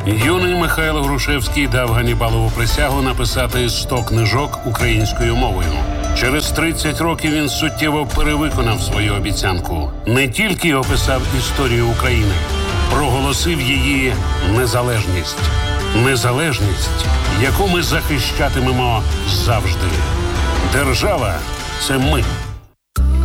Юний Михайло Грушевський дав Ганнібалову присягу написати 100 книжок українською мовою. Через 30 років він суттєво перевиконав свою обіцянку. Не тільки описав історію України, проголосив її незалежність. Незалежність, яку ми захищатимемо завжди. Держава – це ми.